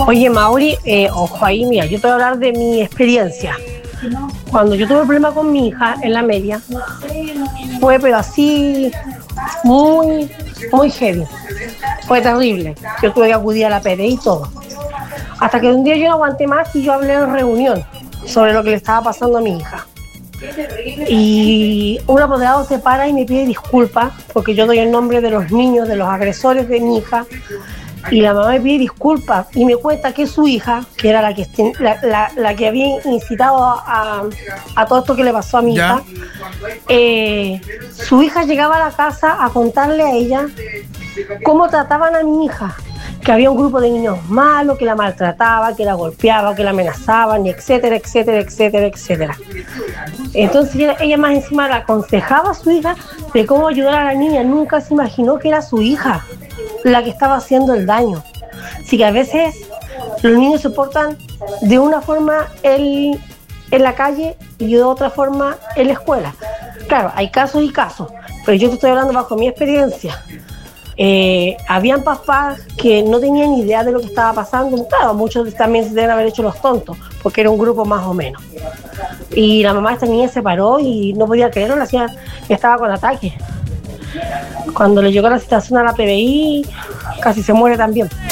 Oye, Mauri, ojo ahí, mira, yo te voy a hablar de mi experiencia. Cuando yo tuve el problema con mi hija en la media, fue pero así, muy, muy heavy. Fue terrible. Yo tuve que acudir a la PDI y todo. Hasta que un día yo no aguanté más y yo hablé en reunión sobre lo que le estaba pasando a mi hija. Y un apoderado se para y me pide disculpas porque yo doy el nombre de los niños, de los agresores de mi hija. Y la mamá me pide disculpas y me cuenta que su hija, que era la que había incitado a todo esto que le pasó a mi hija, su hija llegaba a la casa a contarle a ella cómo trataban a mi hija, que había un grupo de niños malos, que la maltrataba, que la golpeaba, que la amenazaban, y etcétera, etcétera, etcétera, etcétera. Entonces ella más encima le aconsejaba a su hija de cómo ayudar a la niña. Nunca se imaginó que era su hija la que estaba haciendo el daño. Así que a veces los niños se portan de una forma en la calle y de otra forma en la escuela. Claro, hay casos y casos, pero yo te estoy hablando bajo mi experiencia. Habían papás que no tenían idea de lo que estaba pasando. Claro, muchos también se deben haber hecho los tontos, porque era un grupo más o menos. Y la mamá de esta niña se paró y no podía creerlo, la señora estaba con ataque. Cuando le llegó la citación a la PBI, casi se muere también.